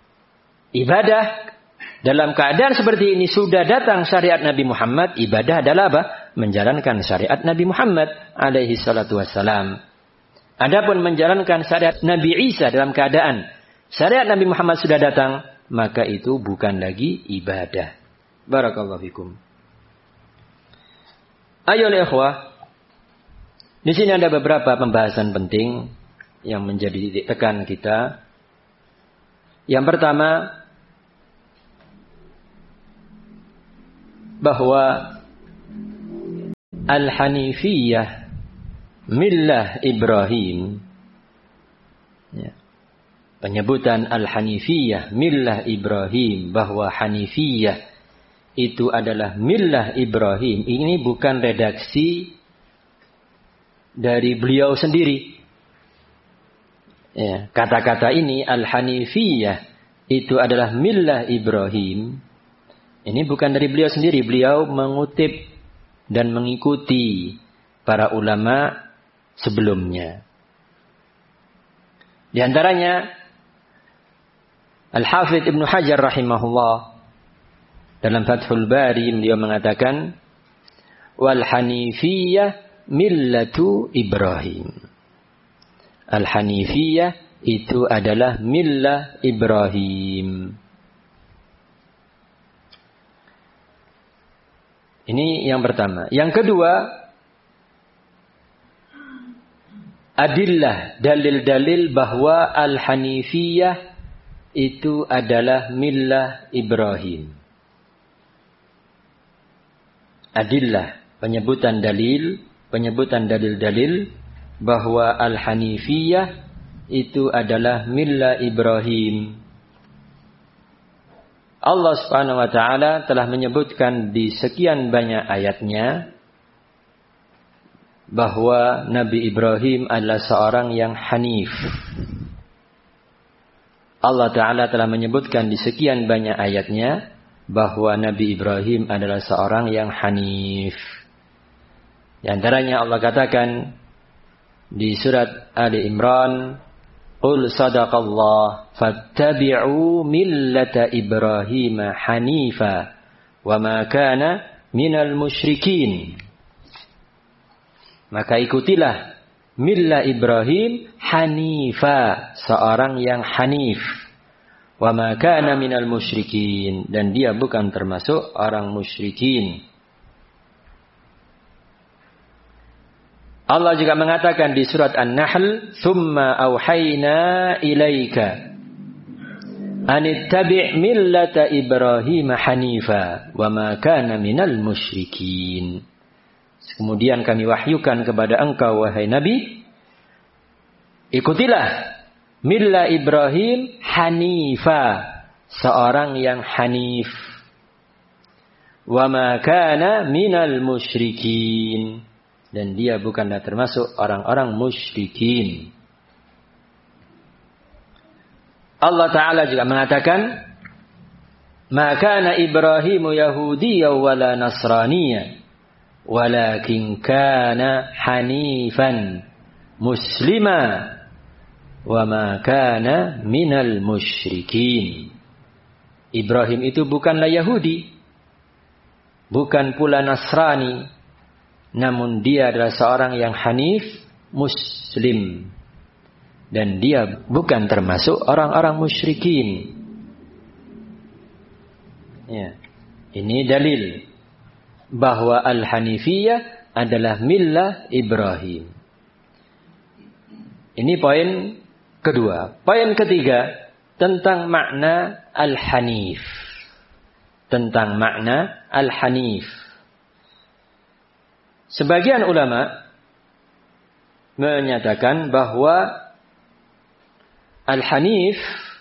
Ibadah dalam keadaan seperti ini sudah datang syariat Nabi Muhammad, ibadah adalah apa? Menjalankan syariat Nabi Muhammad alaihi salatu wassalam. Adapun menjalankan syariat Nabi Isa dalam keadaan syariat Nabi Muhammad sudah datang, maka itu bukan lagi ibadah. Barakallahu fikum. Ayolah ikhwah, di sini ada beberapa pembahasan penting yang menjadi titik tekan kita. Yang pertama, bahwa Al-Hanifiyah millah Ibrahim, ya. Penyebutan Al-Hanifiyah millah Ibrahim, bahwa Hanifiyah itu adalah millah Ibrahim, ini bukan redaksi dari beliau sendiri. Ya, kata-kata ini Al-Hanifiyah itu adalah millah Ibrahim, ini bukan dari beliau sendiri. Beliau mengutip dan mengikuti para ulama sebelumnya. Di antaranya Al-Hafidh Ibnu Hajar rahimahullah dalam Fathul Bari, beliau mengatakan wal Hanifiyah millatu Ibrahim. Al-Hanifiyah itu adalah millah Ibrahim. Ini yang pertama. Yang kedua, adillah, dalil-dalil bahwa Al-Hanifiyah itu adalah millah Ibrahim. Adillah, penyebutan dalil, penyebutan dalil-dalil bahwa Al-Hanifiyah itu adalah millah Ibrahim. Allah Subhanahu wa taala telah menyebutkan di sekian banyak ayatnya bahwa Nabi Ibrahim adalah seorang yang hanif. Allah Ta'ala telah menyebutkan di sekian banyak ayatnya bahwa Nabi Ibrahim adalah seorang yang hanif. Di antaranya Allah katakan di surat Ali Imran, Qul sadaqallah fattabi'u millata Ibrahim hanifa wa ma kana minal musyrikin. Maka ikutilah millah Ibrahim hanifa, seorang yang hanif. Wa ma kana minal musyrikin, dan dia bukan termasuk orang musyrikin. Allah juga mengatakan di surat An-Nahl, "Tsumma auhayna ilaika anittabi' millata Ibrahim hanifa wa ma kana minal musyrikin." Kemudian kami wahyukan kepada engkau wahai Nabi, ikutilah millah Ibrahim hanifa, seorang yang hanif. Wa ma kana minal musyrikin, dan dia bukanlah termasuk orang-orang musyrikin. Allah Ta'ala juga mengatakan, "Ma kana Ibrahimu Yahudiyyan wala Nasraniyyan, walakin kana hanifan muslima wa ma kana minal musyrikin." Ibrahim itu bukanlah Yahudi, bukan pula Nasrani, namun dia adalah seorang yang hanif, muslim, dan dia bukan termasuk orang-orang musyrikin. Ya. Ini dalil bahwa Al-Hanifiyah adalah millah Ibrahim. Ini poin kedua. Poin ketiga, tentang makna Al-Hanif. Tentang makna Al-Hanif. Sebagian ulama menyatakan bahwa Al-Hanif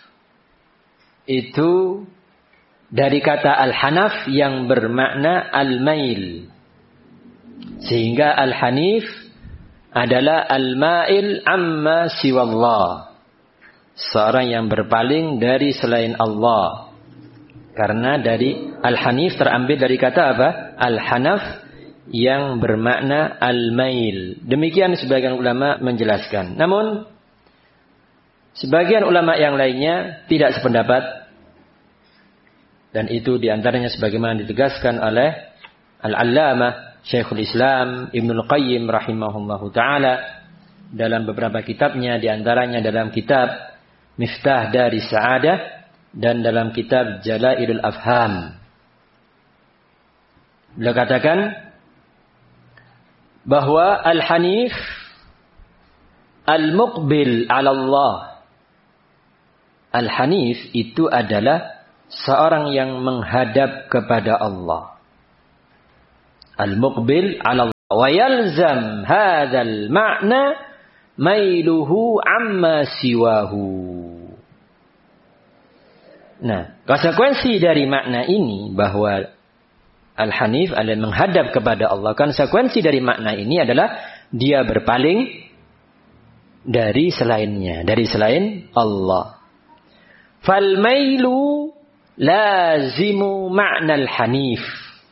itu dari kata Al-Hanaf yang bermakna Al-Mail. Sehingga Al-Hanif adalah Al-Mail amma siwallah, seorang yang berpaling dari selain Allah. Karena dari Al-Hanif terambil dari kata apa? Al-Hanaf yang bermakna Al-Mail. Demikian sebagian ulama menjelaskan. Namun sebagian ulama yang lainnya tidak sependapat. Dan itu diantaranya sebagaimana ditegaskan oleh Al-Allamah Syekhul Islam Ibnul Qayyim rahimahullahu ta'ala dalam beberapa kitabnya, diantaranya dalam kitab Miftah Dari Sa'adah dan dalam kitab Jalailul Afham. Beliau katakan bahwa Al-Hanif Al-Muqbil ala Allah. Al-Hanif itu adalah seorang yang menghadap kepada Allah. Al-Muqbil ala Allah. Wa yalzam hadzal ma'na mailuhu amma siwahu. Nah, konsekuensi dari makna ini bahwa Al-Hanif adalah menghadap kepada Allah. Konsekuensi dari makna ini adalah dia berpaling dari selainnya, dari selain Allah. Fal mailu lazimu ma'na al-hanif.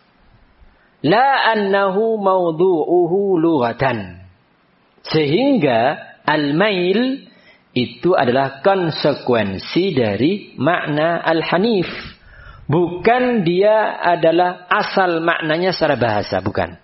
La annahu mawdu'uhu lughatan. Sehingga al-mail itu adalah konsekuensi dari makna al-hanif. Bukan dia adalah asal maknanya secara bahasa, bukan.